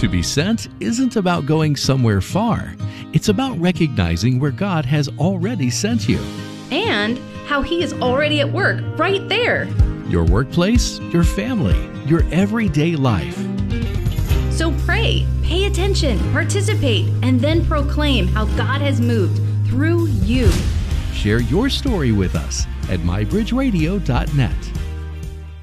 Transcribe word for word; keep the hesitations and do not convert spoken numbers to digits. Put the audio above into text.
To be sent isn't about going somewhere far. It's about recognizing where God has already sent you. And how He is already at work right there. Your workplace, your family, your everyday life. So pray, pay attention, participate, and then proclaim how God has moved through you. Share your story with us at my bridge radio dot net.